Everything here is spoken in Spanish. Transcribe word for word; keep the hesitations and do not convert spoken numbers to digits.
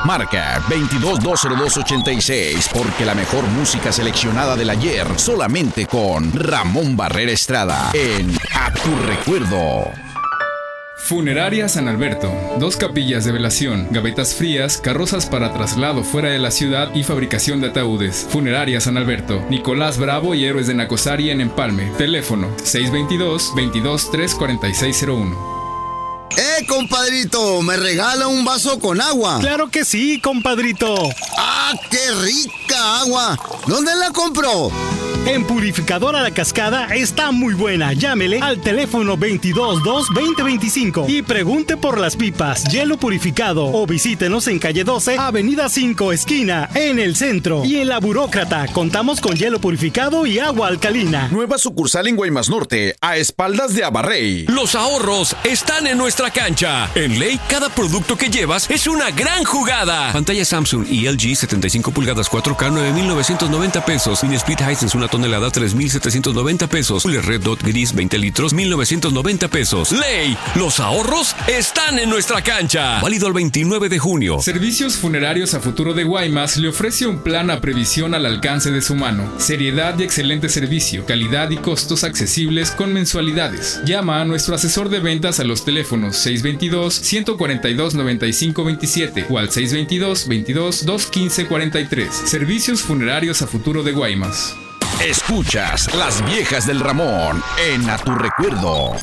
Marca veintidós dos cero dos ochenta y seis, porque la mejor música seleccionada del ayer solamente con Ramón Barrera Estrada en A Tu Recuerdo. Funeraria San Alberto. Dos capillas de velación, gavetas frías, carrozas para traslado fuera de la ciudad y fabricación de ataúdes. Funeraria San Alberto. Nicolás Bravo y Héroes de Nacosari en Empalme. Teléfono seis veintidós, veintidós, tres cuarenta y seis cero uno. ¡Eh, compadrito! ¿Me regala un vaso con agua? ¡Claro que sí, compadrito! ¡Ah, qué rica agua! ¿Dónde la compró? En Purificadora La Cascada está muy buena. Llámele al teléfono veintidós dos veinte veinticinco y pregunte por las pipas, hielo purificado, o visítenos en calle doce, avenida cinco, esquina, en el centro. Y en La Burócrata contamos con hielo purificado y agua alcalina. Nueva sucursal en Guaymas Norte, a espaldas de Abarrey. Los ahorros están en nuestra cancha. En Ley, cada producto que llevas es una gran jugada. Pantalla Samsung y L G setenta y cinco pulgadas cuatro K nueve mil novecientos noventa pesos. Mini Split Hisense una tonelada tres mil setecientos noventa pesos. Cooler Red Dot Gris veinte litros mil novecientos noventa pesos. Ley, los ahorros están en nuestra cancha. Válido el veintinueve de junio. Servicios Funerarios a Futuro de Guaymas le ofrece un plan a previsión al alcance de su mano. Seriedad y excelente servicio, calidad y costos accesibles con mensualidades. Llama a nuestro asesor de ventas a los teléfonos seis veintidós, ciento cuarenta y dos, noventa y cinco veintisiete o al seis veintidós, veintidós, doscientos quince cuarenta y tres. Servicios Funerarios a Futuro de Guaymas. Escuchas Las Viejas del Ramón en A Tu Recuerdo.